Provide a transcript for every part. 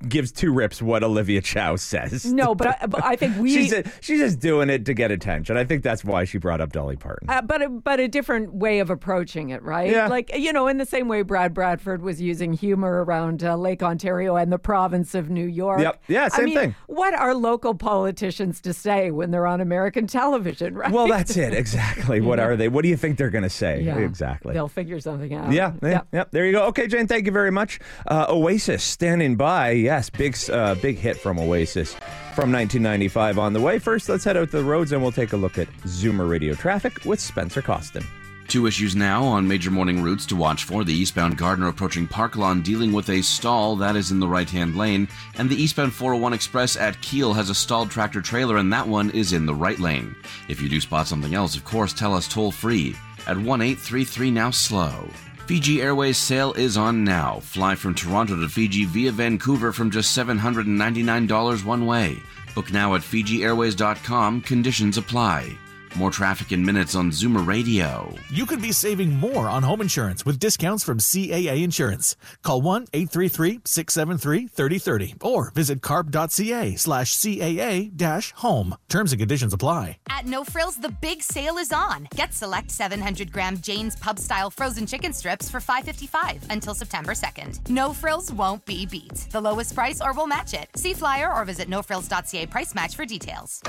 gives two rips what Olivia Chow says. No, but I think she's just doing it to get attention. I think that's why she brought up Dolly Parton. But a different way of approaching it, right? Yeah. Like, in the same way Brad Bradford was using humor around Lake Ontario and the province of New York. Yep. Yeah, same thing. What are local politicians to say when they're on American television, right? Well, that's it. Exactly. What are they? What do you think they're going to say? Yeah. Exactly. They'll figure something out. Yeah. There you go. Okay, Jane, thank you very much. Oasis, Standing By. Yes, big hit from Oasis from 1995 on the way. First, let's head out to the roads and we'll take a look at Zoomer Radio traffic with Spencer Costin. 2 issues now on major morning routes to watch for. The eastbound Gardner approaching Park Lawn dealing with a stall that is in the right-hand lane. And the eastbound 401 Express at Kiel has a stalled tractor trailer and that one is in the right lane. If you do spot something else, of course, tell us toll-free at 1-833-NOW-SLOW. Fiji Airways sale is on now. Fly from Toronto to Fiji via Vancouver from just $799 one way. Book now at FijiAirways.com. Conditions apply. More traffic in minutes on Zoomer Radio. You could be saving more on home insurance with discounts from CAA Insurance. Call 1-833-673-3030 or visit carp.ca/CAA-home. Terms and conditions apply. At No Frills, the big sale is on. Get select 700-gram Jane's Pub-style frozen chicken strips for $5.55 until September 2nd. No Frills won't be beat. The lowest price or we'll match it. See flyer or visit nofrills.ca price match for details.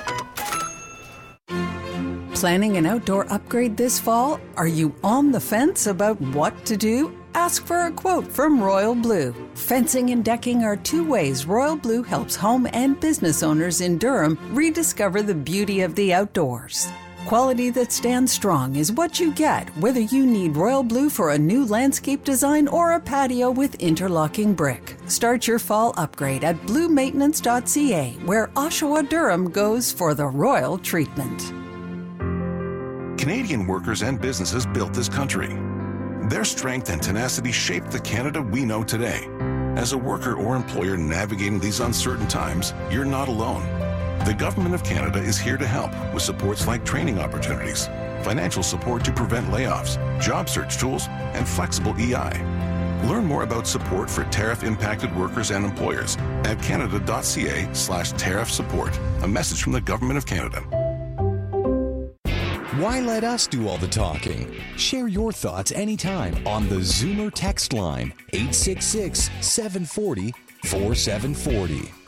Planning an outdoor upgrade this fall? Are you on the fence about what to do? Ask for a quote from Royal Blue. Fencing and decking are two ways Royal Blue helps home and business owners in Durham rediscover the beauty of the outdoors. Quality that stands strong is what you get, whether you need Royal Blue for a new landscape design or a patio with interlocking brick. Start your fall upgrade at bluemaintenance.ca, where Oshawa Durham goes for the royal treatment. Canadian workers and businesses built this country. Their strength and tenacity shaped the Canada we know today. As a worker or employer navigating these uncertain times, you're not alone. The Government of Canada is here to help with supports like training opportunities, financial support to prevent layoffs, job search tools, and flexible EI. Learn more about support for tariff-impacted workers and employers at canada.ca/tariff support. A message from the Government of Canada. Why let us do all the talking? Share your thoughts anytime on the Zoomer text line, 866-740-4740.